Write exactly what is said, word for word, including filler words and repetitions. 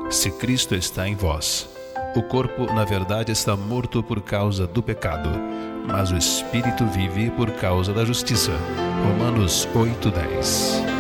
Se Cristo está em vós, o corpo na verdade está morto por causa do pecado, mas o espírito vive por causa da justiça. Romanos oito, dez.